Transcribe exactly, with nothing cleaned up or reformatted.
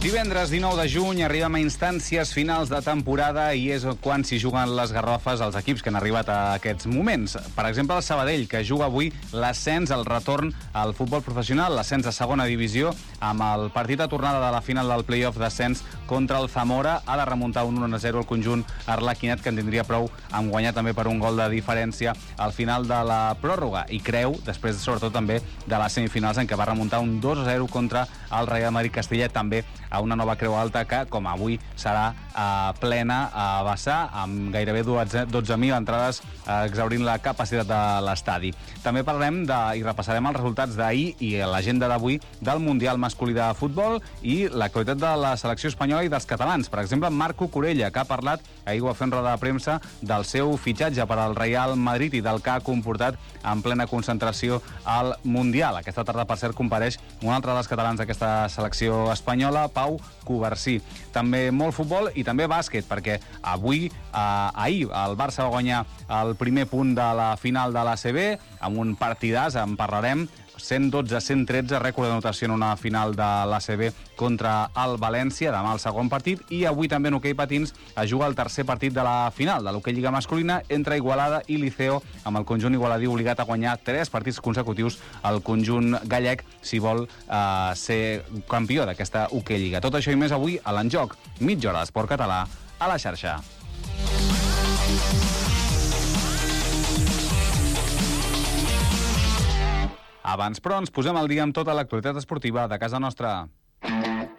Divendres dinou de juny arribem a instàncies finals de temporada i és quan s'hi juguen les garrofes als equips que han arribat a aquests moments. Per exemple, el Sabadell, que juga avui l'ascens, el retorn al futbol professional, l'ascens a segona divisió, amb el partit de tornada de la final del play-off d'ascens contra el Zamora. Ha de remuntar un un a zero al conjunt arlequinat, que en tindria prou amb guanyar també per un gol de diferència al final de la pròrroga. I creu, després sobretot també de les semifinals, en què va remuntar un dos a zero contra el Real Madrid Castella, també a una nova Creu Alta que, com avui, serà eh, plena a vessar, amb gairebé dotze mil entrades, eh, exhaurint la capacitat de l'estadi. També parlarem de, i repassarem els resultats d'ahir i l'agenda d'avui del Mundial masculí de futbol i l'actualitat de la selecció espanyola i dels catalans. Per exemple, Marco Corella, que ha parlat, ahir ho va fer en roda de premsa, del seu fitxatge per al Real Madrid i del que ha comportat en plena concentració al Mundial. Aquesta tarda, per cert, compareix un altre dels catalans d'aquesta selecció espanyola, Pau Covarsí. També molt futbol i també bàsquet, perquè avui, eh, ahir, el Barça va guanyar el primer punt de la final de l'A C B, amb un partidàs, en parlarem, cent dotze a cent tretze, rècord d'anotació en una final de l'A C B contra el València, demà el segon partit, i avui també en hoquei patins es juga el tercer partit de la final de l'hoquei Lliga masculina entre Igualada i Liceo, amb el conjunt igualadí obligat a guanyar tres partits consecutius al conjunt gallec si vol eh, ser campió d'aquesta hoquei Lliga. Tot això i més avui a l'Enjoc, mitja hora d'esport català a la xarxa. Abans, però, ens posem al dia amb tota l'actualitat esportiva de casa nostra.